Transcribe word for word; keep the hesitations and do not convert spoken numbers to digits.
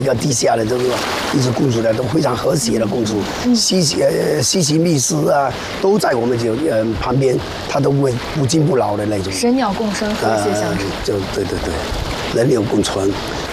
一个地下的这个一直共处的都非常和谐的共处，西西呃西西密斯啊都在我们就呃旁边，它都不会不进不老的那种。 神鸟共生，和谐相处。 就对对对，人鸟共存，